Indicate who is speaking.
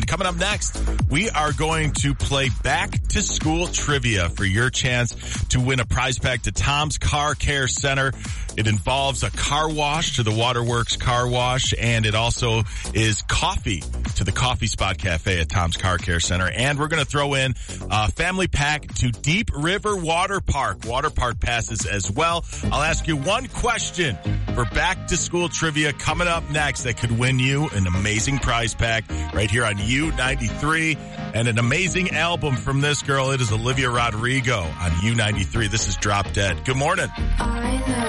Speaker 1: And coming up next, we are going to play back to school trivia for your chance to win a prize pack to Tom's Car Care Center. It involves a car wash to the Waterworks Car Wash, and it also is coffee to the Coffee Spot Cafe at Tom's Car Care Center. And we're going to throw in a family pack to Deep River Water Park. Water Park passes as well. I'll ask you one question for back to school trivia coming up next that could win you an amazing prize pack right here on U93, and an amazing album from this girl. It is Olivia Rodrigo on U93. This is Drop Dead. Good morning.